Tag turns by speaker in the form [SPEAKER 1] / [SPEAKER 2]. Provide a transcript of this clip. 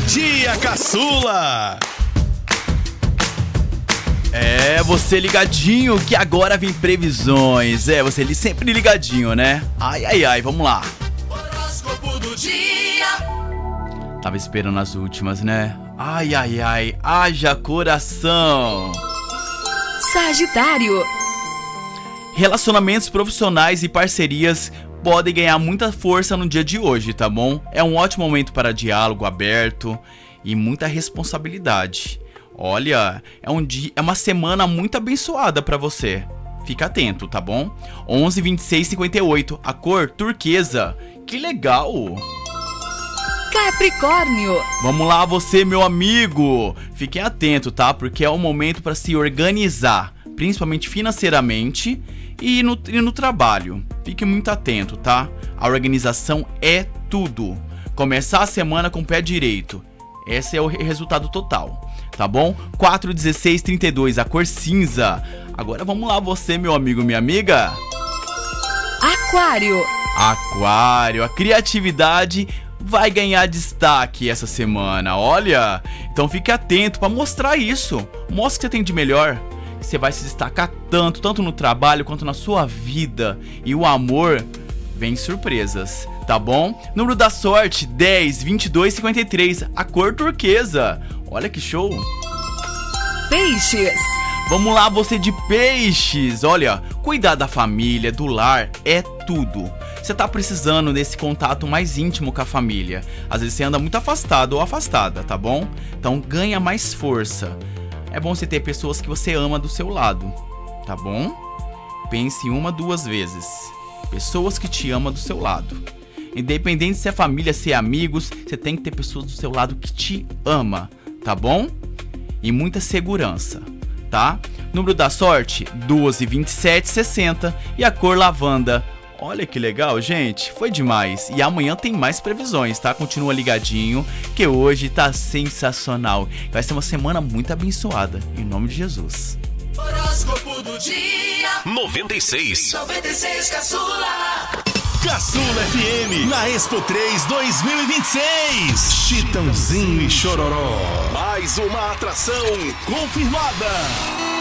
[SPEAKER 1] Dia Caçula!
[SPEAKER 2] Você ligadinho que agora vem previsões. Você sempre ligadinho, né? Ai, vamos lá.
[SPEAKER 3] Horóscopo do dia.
[SPEAKER 2] Tava esperando as últimas, né? Ai, haja coração.
[SPEAKER 4] Sagitário.
[SPEAKER 2] Relacionamentos profissionais e parcerias podem ganhar muita força no dia de hoje, tá bom? É um ótimo momento para diálogo aberto e muita responsabilidade. Olha, é uma semana muito abençoada pra você. Fica atento, tá bom? 11, 26, 58, a cor turquesa. Que legal!
[SPEAKER 4] Capricórnio.
[SPEAKER 2] Vamos lá, você, meu amigo. Fique atento, tá? Porque é um momento para se organizar, principalmente financeiramente e no trabalho. Fique muito atento, tá? A organização é tudo. Começar a semana com o pé direito. Esse é o resultado total, tá bom? 4, 16, 32, a cor cinza. Agora vamos lá, você, meu amigo, minha amiga.
[SPEAKER 4] Aquário.
[SPEAKER 2] Aquário, a criatividade vai ganhar destaque essa semana, olha. Então fique atento para mostrar isso. Mostre o que você tem de melhor. Você vai se destacar tanto no trabalho quanto na sua vida. E o amor vem surpresas, tá bom? Número da sorte, 10, 22, 53, a cor turquesa. Olha que show.
[SPEAKER 4] Peixes.
[SPEAKER 2] Vamos lá, você de peixes. Olha, cuidar da família, do lar é tudo. Você tá precisando desse contato mais íntimo com a família. Às vezes você anda muito afastado ou afastada, tá bom? Então ganha mais força. É bom você ter pessoas que você ama do seu lado, tá bom? Pense 1, 2 vezes. Pessoas que te amam do seu lado. Independente se é família, se é amigos, você tem que ter pessoas do seu lado que te ama, tá bom? E muita segurança, tá? Número da sorte, 12, 27, 60 e a cor lavanda. Olha que legal, gente, foi demais. E amanhã tem mais previsões, tá? Continua ligadinho, que hoje tá sensacional. Vai ser uma semana muito abençoada, em nome de Jesus.
[SPEAKER 3] Horóscopo do dia.
[SPEAKER 1] 96
[SPEAKER 3] Caçula.
[SPEAKER 1] Caçula FM na Expo 3 2026. Chitãozinho e Chororó. Mais uma atração confirmada.